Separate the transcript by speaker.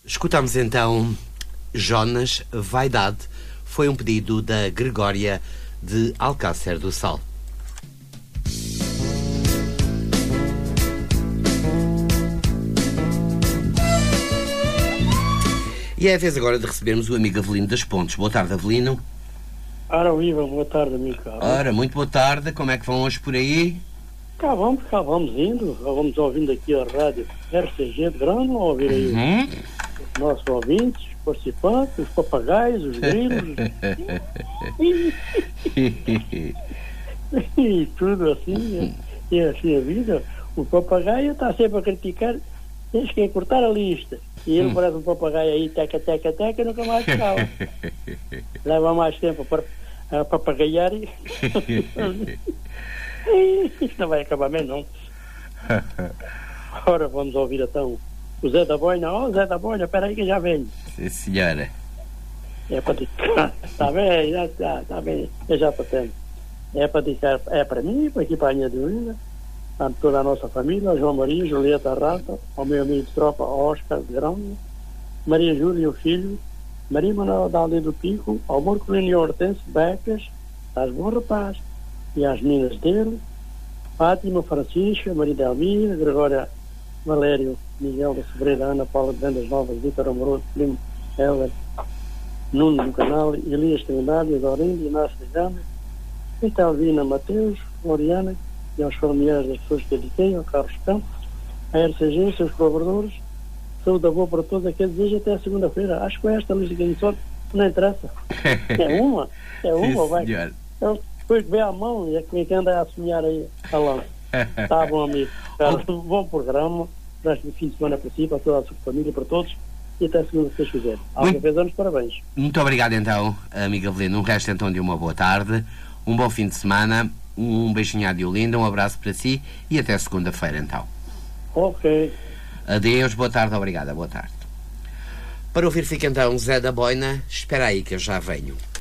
Speaker 1: Escutamos então Jonas Vaidade. Foi um pedido da Gregória de Alcácer do Sal. E é a vez agora de recebermos o amigo Avelino das Pontes. Boa tarde, Avelino.
Speaker 2: Ora, viva, boa tarde, amigo.
Speaker 1: Ora, muito boa tarde. Como é que vão hoje por aí?
Speaker 2: Cá vamos indo. Vamos ouvindo aqui a rádio RCG de Grão, a ouvir aí os nossos ouvintes, os participantes, os papagaios, os grilos. E tudo assim. E assim a vida. O papagaio está sempre a criticar. Tens que encurtar a lista. E ele parece um papagaio aí, teca, nunca mais acaba. Leva mais tempo para papagaiar e... Isto não vai acabar mesmo, não. Agora vamos ouvir então o Zé da Boina. Zé da Boina, espera aí que já venho.
Speaker 1: Sim, senhora.
Speaker 2: É para dizer, está bem, está bem, eu já estou tendo. É para dizer, é para mim, para aqui para a minha Divina, para toda a nossa família, João Maria, Julieta Rata, ao meu amigo de tropa, Oscar de Grão, Maria Júlia, o filho, Maria Manuel da Aldeia do Pico, ao Morcolino e Hortense, Becas, às bom rapaz, e às meninas dele, Fátima, Francisca, Maria Delmira, Gregória, Valério, Miguel da Sobreira, Ana Paula de Vendas Novas, Vítor Amoroso, Primo, Heller, Nuno do Canal, Elias Trindade, Adorindo, Inácio de Gama, Italvina, Mateus, Floriana, e aos familiares das pessoas que dediquei, ao Carlos Campos, a RCG, seus colaboradores, saúde boa para todos, aqui a desejo até a segunda-feira. Acho que esta lista que só não interessa. É uma, vai. Então, depois que vê a mão, e é quem anda a sonhar aí, falando. Tá bom, amigo. Bom programa, resto do fim de semana para si, para toda a sua família, para todos, e até a segunda, se vocês quiserem. Alguma vez anos, parabéns.
Speaker 1: Muito obrigado então, amigo Avelino. Um resto então de uma boa tarde, um bom fim de semana. Um beijinho à Diolinda, um abraço para si e até segunda-feira então.
Speaker 2: Ok.
Speaker 1: Adeus, boa tarde, obrigada, boa tarde. Para ouvir fica então Zé da Boina, espera aí que eu já venho.